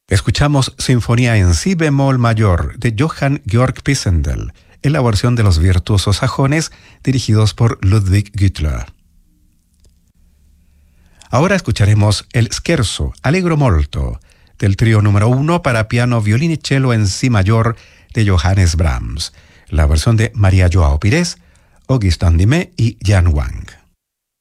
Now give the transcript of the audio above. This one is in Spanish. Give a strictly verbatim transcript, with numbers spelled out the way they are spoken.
Escuchamos Sinfonía en Si bemol mayor de Johann Georg Pisendel, en la versión de los virtuosos sajones dirigidos por Ludwig Güttler. Ahora escucharemos el Scherzo Allegro molto del trío número uno para piano, violín y cello en Si mayor de Johannes Brahms, la versión de María Joao Pires, Augustin Dumay y Jan Wang.